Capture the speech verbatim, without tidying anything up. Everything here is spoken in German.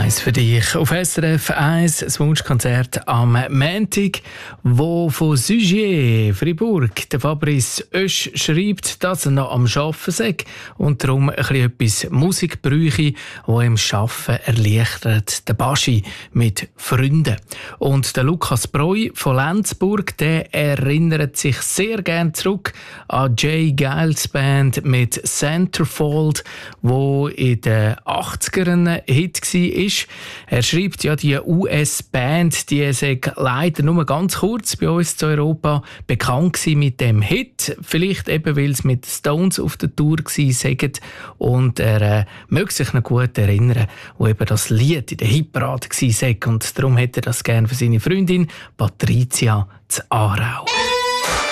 eins für dich. Auf S R F eins das Wunschkonzert am Montag, wo von Sugier, Fribourg, der Fabrice Oesch schreibt, dass er noch am Arbeiten sei und darum ein bisschen etwas Musik bräuchte, die ihm das Arbeiten erleichtert. Der Baschi mit Freunden. Und der Lukas Breu von Lenzburg, der erinnert sich sehr gern zurück an Jay Giles Band mit Centerfold, wo in den achtzigern ein Hit war. Er schreibt, ja, die U S-Band, die sei leider nur ganz kurz bei uns zu Europa bekannt gewesen mit dem Hit. Vielleicht eben, weil es mit Stones auf der Tour war. Und er äh, möge sich noch gut erinnern, wo eben das Lied in der Hitparade war. Und darum hätte er das gerne für seine Freundin Patricia zu Aarau.